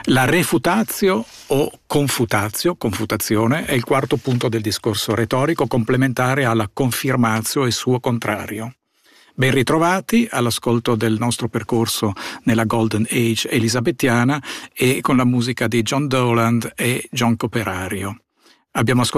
La refutatio o confutazione, è il quarto punto del discorso retorico, complementare alla confirmatio e suo contrario. Ben ritrovati all'ascolto del nostro percorso nella Golden Age elisabettiana e con la musica di John Dowland e John Coperario. Abbiamo ascoltato